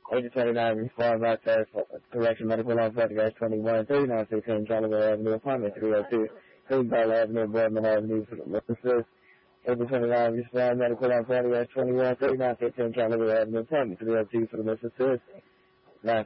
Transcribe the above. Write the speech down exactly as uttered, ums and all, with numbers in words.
Agent twenty-nine, respond back to correction medical on Frederick twenty-one, thirty-nine sixteen, Caliber Avenue, apartment three oh two, Greenbelt Avenue, Boardman Avenue, Mississippi. Agent twenty-nine, respond medical on Frederick twenty-one, thirty-nine fifteen, Caliber Avenue, apartment three oh two, for the Mississippi.